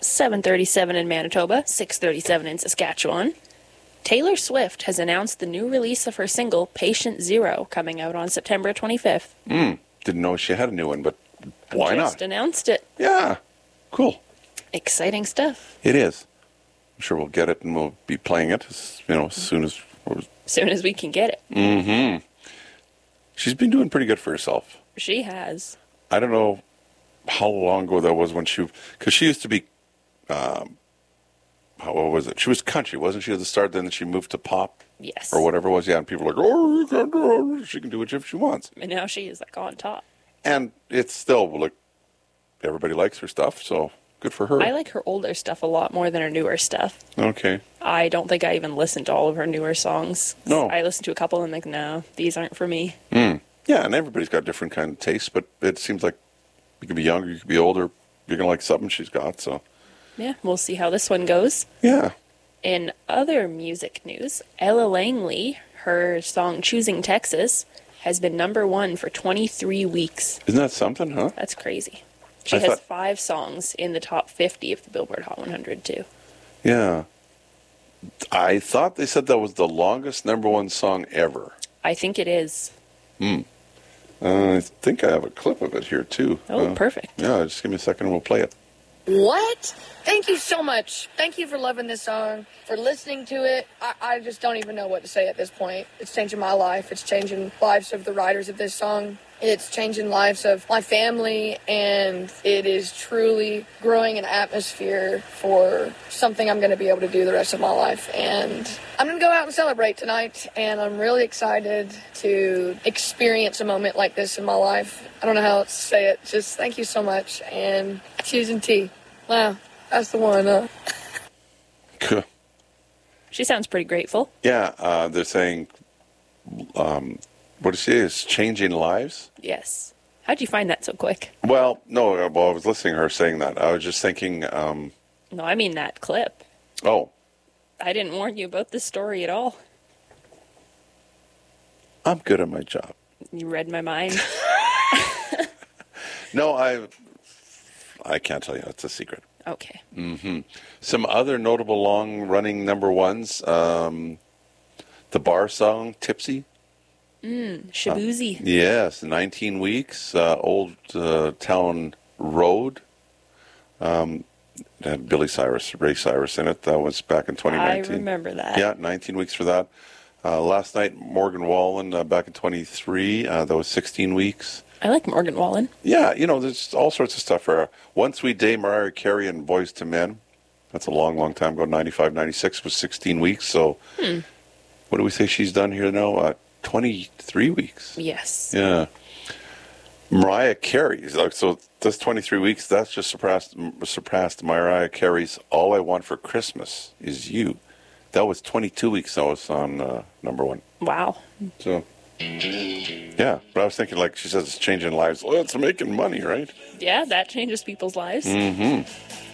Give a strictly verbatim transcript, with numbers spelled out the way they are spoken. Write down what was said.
seven thirty-seven in Manitoba, six thirty-seven in Saskatchewan. Taylor Swift has announced the new release of her single, Patient Zero, coming out on September twenty-fifth. Mm, didn't know she had a new one, but why Just not? announced it. Yeah, cool. Exciting stuff. It is. I'm sure we'll get it and we'll be playing it, as, you know, as soon as... As soon as we can get it. Mm-hmm. She's been doing pretty good for herself. She has. I don't know how long ago that was when she... Because she used to be... Um, how, what was it? She was country, wasn't she, at the start? Then she moved to pop? Yes. Or whatever it was. Yeah, and people were like, oh, you can't do it. She can do whatever she wants. And now she is, like, on top. And it's still, like, everybody likes her stuff, so good for her. I like her older stuff a lot more than her newer stuff. Okay. I don't think I even listened to all of her newer songs. No. I listened to a couple and I'm like, no, these aren't for me. Mm. Yeah, and everybody's got different kind of tastes, but it seems like you could be younger, you could be older, you're going to like something she's got, so. Yeah, we'll see how this one goes. Yeah. In other music news, Ella Langley, her song Choosing Texas, has been number one for twenty-three weeks. Isn't that something, huh? That's crazy. She I has thought- five songs in the top fifty of the Billboard Hot one hundred, too. Yeah. I thought they said that was the longest number one song ever. I think it is. Hmm. Uh, I think I have a clip of it here, too. Oh, Uh, perfect. Yeah, just give me a second and we'll play it. What? Thank you so much. Thank you for loving this song, for listening to it. I, I just don't even know what to say at this point. It's changing my life. It's changing lives of the writers of this song. It's changing lives of my family, and it is truly growing an atmosphere for something I'm going to be able to do the rest of my life. And I'm going to go out and celebrate tonight, and I'm really excited to experience a moment like this in my life. I don't know how else to say it. Just thank you so much, and choosing T. Wow, that's the one, huh? Cool. She sounds pretty grateful. Yeah, uh, they're saying, um, what is it? It's changing lives? Yes. How'd you find that so quick? Well, no, uh, well, I was listening to her saying that. I was just thinking, um, No, I mean that clip. oh, I didn't warn you about this story at all. I'm good at my job. You read my mind. No, I I can't tell you. It's a secret. Okay. Mm-hmm. Some other notable long-running number ones. Um, the bar song, Tipsy. Mm, Shabuzi. Uh, yes, nineteen weeks. Uh, Old uh, Town Road. Um, it had Billy Cyrus, Ray Cyrus in it. That was back in twenty nineteen. I remember that. Yeah, nineteen weeks for that. Uh, last night, Morgan Wallen, uh, back in twenty-three. Uh, that was sixteen weeks. I like Morgan Wallen. Yeah, you know, there's all sorts of stuff for her. One Sweet Day, Mariah Carey and Boys to Men. That's a long, long time ago. ninety-five, ninety-six was sixteen weeks. So Hmm. what do we say she's done here now? Uh, twenty-three weeks. Yes. Yeah. Mariah Carey. Like, so this twenty-three weeks, that's just surpassed, surpassed Mariah Carey's All I Want for Christmas Is You. That was twenty-two weeks that was on uh, number one. Wow. So, yeah. But I was thinking, like, she says it's changing lives. Well, it's making money, right? Yeah, that changes people's lives. Mm-hmm.